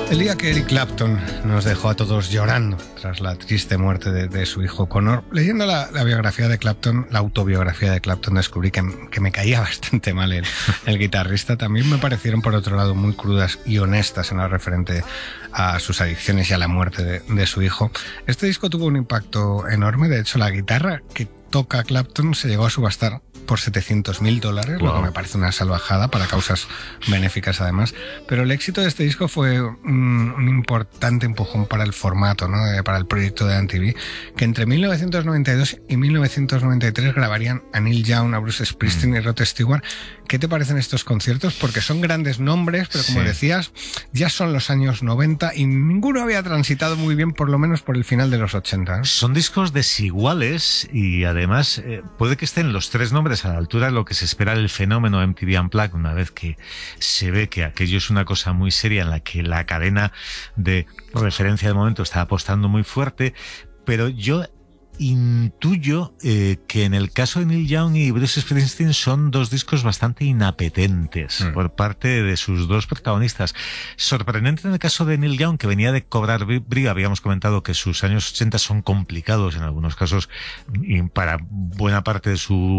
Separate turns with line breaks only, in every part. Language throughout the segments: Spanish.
El día que Eric Clapton nos dejó a todos llorando tras la triste muerte de su hijo Connor, leyendo la biografía de Clapton, la autobiografía de Clapton, descubrí que me caía bastante mal el guitarrista. También me parecieron, por otro lado, muy crudas y honestas en lo referente a sus adicciones y a la muerte de su hijo. Este disco tuvo un impacto enorme. De hecho, la guitarra que toca Clapton se llegó a subastar por $700,000,
wow,
lo que me parece una salvajada para causas benéficas además. Pero el éxito de este disco fue un importante empujón para el formato, ¿no? Para el proyecto de MTV, que entre 1992 y 1993 grabarían a Neil Young, a Bruce Springsteen y Rod Stewart. ¿Qué te parecen estos conciertos? Porque son grandes nombres, pero como decías, ya son los años 90 y ninguno había transitado muy bien, por lo menos por el final de los 80, ¿no?
Son discos desiguales y además puede que estén los tres nombres a la altura de lo que se espera del fenómeno MTV Unplugged, una vez que se ve que aquello es una cosa muy seria en la que la cadena de referencia del momento está apostando muy fuerte, pero yo intuyo que en el caso de Neil Young y Bruce Springsteen son dos discos bastante inapetentes por parte de sus dos protagonistas. Sorprendente en el caso de Neil Young, que venía de cobrar brío. Habíamos comentado que sus años 80 son complicados en algunos casos y para buena parte de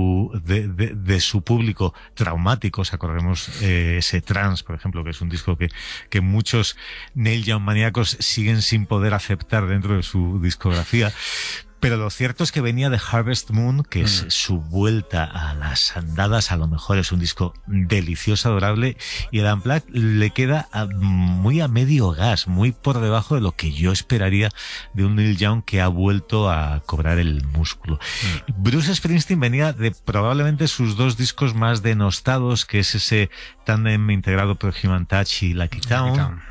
su público traumáticos. Acordemos ese Trance, por ejemplo, que es un disco que muchos Neil Young maníacos siguen sin poder aceptar dentro de su discografía. Pero lo cierto es que venía de Harvest Moon, que es su vuelta a las andadas. A lo mejor es un disco delicioso, adorable, y el Unplugged le queda muy a medio gas, muy por debajo de lo que yo esperaría de un Neil Young que ha vuelto a cobrar el músculo. Bruce Springsteen venía de probablemente sus dos discos más denostados, que es ese tándem integrado por Human Touch y Lucky Town.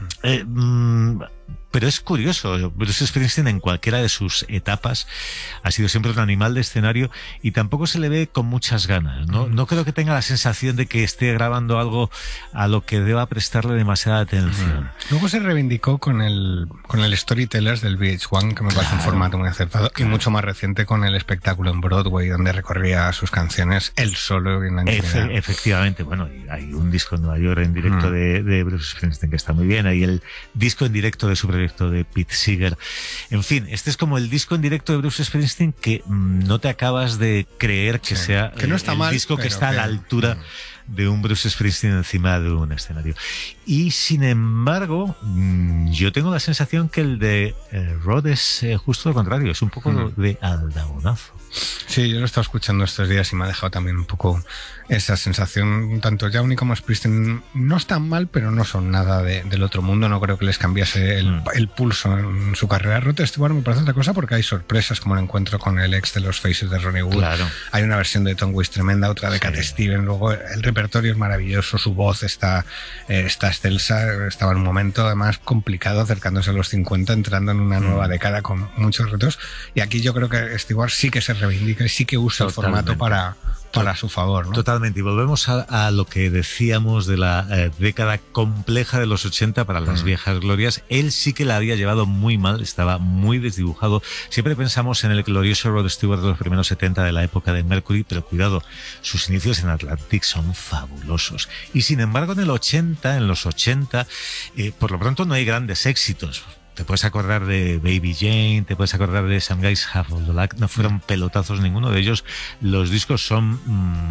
Pero es curioso, Bruce Springsteen en cualquiera de sus etapas ha sido siempre un animal de escenario y tampoco se le ve con muchas ganas, ¿no? No creo que tenga la sensación de que esté grabando algo a lo que deba prestarle demasiada atención.
Luego se reivindicó con el Storytellers del VH1, que me parece un formato muy acertado, y mucho más reciente con el espectáculo en Broadway, donde recorría sus canciones él solo en la intimidad.
Efectivamente, bueno, hay un disco en Nueva York en directo de Bruce Springsteen que está muy bien, hay el disco en directo de su proyecto de Pete Seeger. En fin, este es como el disco en directo de Bruce Springsteen que no te acabas de creer que sea
que no está
el
mal,
disco que está a la altura de un Bruce Springsteen encima de un escenario. Y sin embargo, yo tengo la sensación que el de Rod es justo lo contrario, es un poco de aldabonazo.
Sí, yo lo he estado escuchando estos días y me ha dejado también un poco esa sensación. Tanto Young como Springsteen no están mal, pero no son nada del otro mundo. No creo que les cambiase el pulso en su carrera. Rod Stewart me parece otra cosa porque hay sorpresas, como el encuentro con el ex de los Faces de Ronnie Wood.
Claro.
Hay una versión de Tom Waits tremenda, otra de Cat Stevens. Luego el repertorio es maravilloso, su voz está excelsa. Estaba en un momento además complicado, acercándose a los 50, entrando en una nueva década con muchos retos. Y aquí yo creo que Stewart sí que se reivindica y sí que usa el formato para su favor, ¿no?
Totalmente. Y volvemos a lo que decíamos de la década compleja de los 80 para las viejas glorias. Él sí que la había llevado muy mal, estaba muy desdibujado. Siempre pensamos en el glorioso Rod Stewart de los primeros 70 de la época de Mercury, pero cuidado, sus inicios en Atlantic son fabulosos. Y sin embargo, en los 80, por lo pronto no hay grandes éxitos. Te puedes acordar de Baby Jane, te puedes acordar de Some Guys Have All the Luck. No fueron pelotazos ninguno de ellos. Los discos son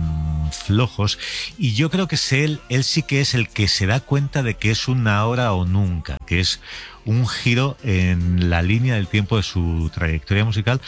flojos. Y yo creo que él sí que es el que se da cuenta de que es un ahora o nunca, que es un giro en la línea del tiempo de su trayectoria musical.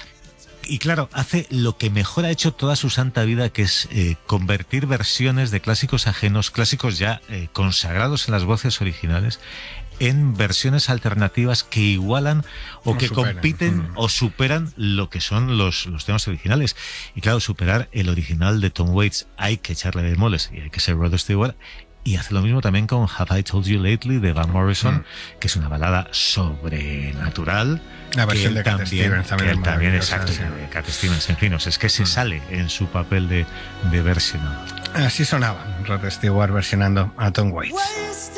Y claro, hace lo que mejor ha hecho toda su santa vida, que es convertir versiones de clásicos ajenos, clásicos ya consagrados en las voces originales, en versiones alternativas que igualan o que compiten o superan lo que son los temas originales. Y claro, superar el original de Tom Waits hay que echarle bemoles y hay que ser Rod Stewart. Y hace lo mismo también con Have I Told You Lately de Van Morrison, que es una balada sobrenatural.
La versión de Cat Stevens
también, exacto, sí. Cat Stevens, en fin, es que se sale en su papel de versionador.
Así sonaba Rod Stewart versionando a Tom Waits.